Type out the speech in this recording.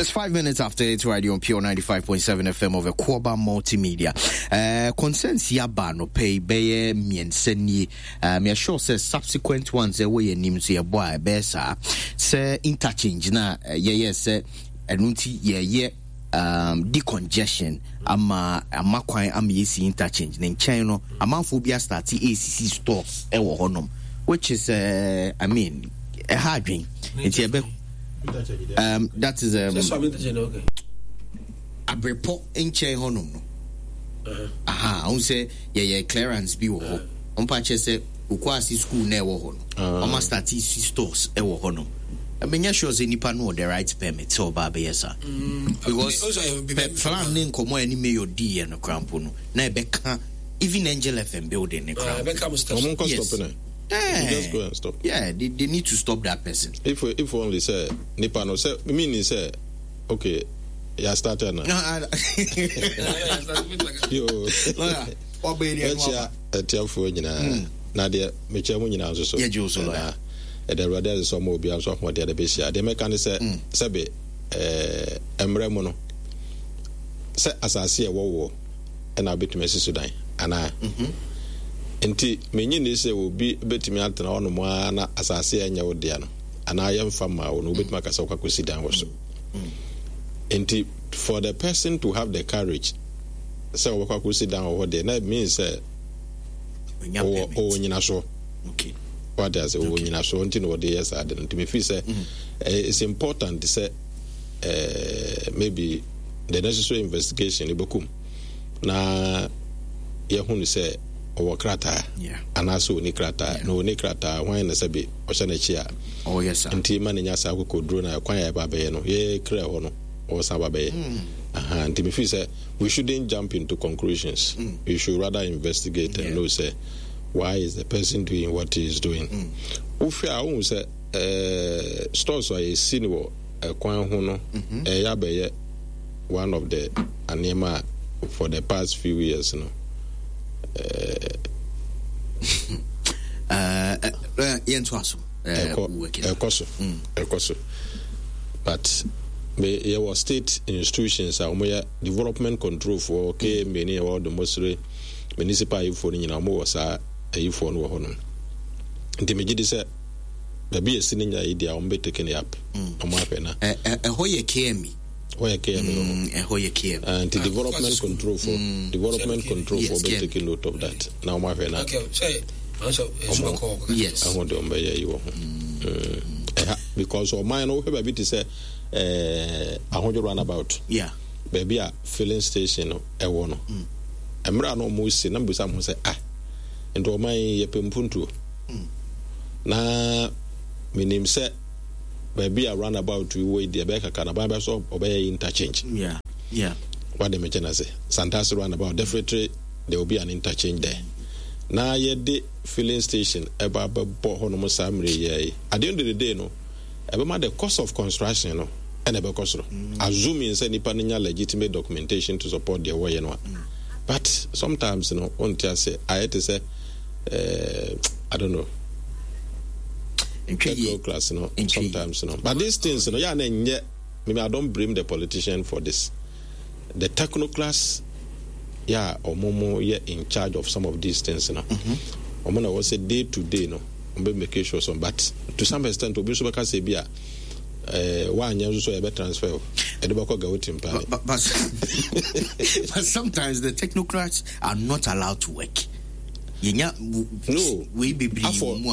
it's 5 minutes after it's radio on Pure 95.7 FM of Equaba Multimedia. Concerns Yabano pay Baye Mienseni. Me sure says subsequent ones away and names your boy Bessa. Say interchange na yes, Enunti ye decongestion ama kwan am yesi interchange na China amanfobia start ACC stores ewo honom, which is I mean a hard drink. It's that is that's what okay. A report in chain honum. I say clearance be wo. On patch say ukwasi school na wo hono. On start stores e wo hono. I mean sure say nipa no the right permit so ba be yesa. Because plan name komo any mayor D no crampo no. Na be kan even Angel FM building ne crampo. Just go and stop. Yeah, they need to stop that person. If only say nipa no say meaning say okay, ya started now. Yo. Obedi no. Etiafo nyina na de mecha mu nyina so. Yeah, jo so la. E de brother is some obi am so ho de be sia. De meka ne say sebe emre mu no. Say asase e wo e na betumi sudan ana. Enti menyi ne se obi betimi atena ono mo na asase anya wo dia no ana yemfa ma wo no betimi akasa kwakosi dan wo so. Enti for the person to have the courage say wo kwakosi dan wo there na means say o nyina so. Okay. What does o nyina so enti no dey yes ade no to me feel say it's important to say maybe the necessary investigation ibokum na ye hunu say or krata anaso ni krata no ni krata wan na sabe o sha na chi a oh yes sir nti maninya sa akoko duro na kwan ya ba be no ye kra ho no o sa ba be nti me feel say we shouldn't jump into conclusions. We should rather investigate and know say why is the person doing what he is doing. Ufi a won say stores are seen wo kwan ho no ya be ye one of the anema for the past few years no. But there were state institutions development control for many or the mostly municipal for in was a phone or honor. And the major said maybe a senior idea on be taken up on my penna. A hoye came. Where came and the development control for be taking note of that. Now my friend. Okay, say yes. I want to obey you. Because of mine over a bit to say I want to run about. Yeah. Baby a filling station a one. Emra no musi number some say and to my yepimpuntu. Na minim say baby a roundabout to wait the Becca Canababa so obey interchange. Yeah. What the mention say Santas roundabout definitely there will be an interchange there. Now yet the filling station about Bohono Samri. At the end of the day, no, about the cost of construction, no, and about cost. Assuming any panina legitimate documentation to support their way, no. But sometimes, you know, on say I had to say, I don't know. Class, you know, sometimes, you know. But these things, you know, maybe I don't blame the politician for this. The techno class, or Momo, in charge of some of these things, you know. Or when I was say day to day, no, make sure some, but to some extent, to be so because say, 1 year so a transfer. But sometimes the technocrats are not allowed to work. No, we be